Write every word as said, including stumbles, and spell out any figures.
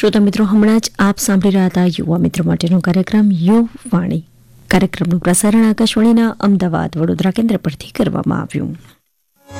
શ્રોતા મિત્રો, હમણાં જ આપ સાંભળી રહ્યા હતા યુવા મિત્રો માટેનો કાર્યક્રમ યુવાણી. કાર્યક્રમનું પ્રસારણ આકાશવાણીના અમદાવાદ વડોદરા કેન્દ્ર પરથી કરવામાં આવ્યું.